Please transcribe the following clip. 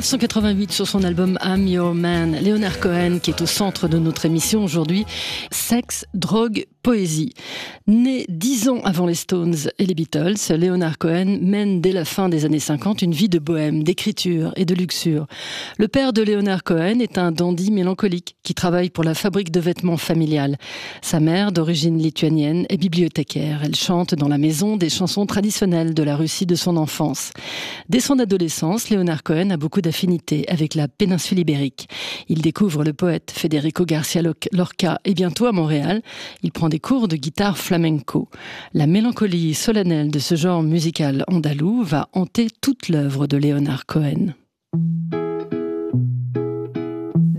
1988, sur son album I'm Your Man, Leonard Cohen, qui est au centre de notre émission aujourd'hui, sexe, drogue, poésie. Né 10 ans avant les Stones et les Beatles, Leonard Cohen mène dès la fin des années 50 une vie de bohème, d'écriture et de luxure. Le père de Leonard Cohen est un dandy mélancolique qui travaille pour la fabrique de vêtements familiale. Sa mère, d'origine lituanienne, est bibliothécaire. Elle chante dans la maison des chansons traditionnelles de la Russie de son enfance. Dès son adolescence, Leonard Cohen a beaucoup d'affinités avec la péninsule ibérique. Il découvre le poète Federico García Lorca et bientôt à Montréal, il prend des cours de guitare flamenco. La mélancolie solennelle de ce genre musical andalou va hanter toute l'œuvre de Leonard Cohen.